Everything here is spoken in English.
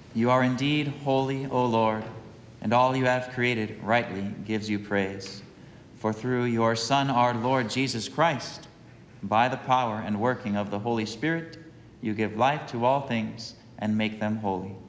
You are indeed holy, O Lord, and all you have created rightly gives you praise. For through your Son, our Lord Jesus Christ, by the power and working of the Holy Spirit, you give life to all things and make them holy.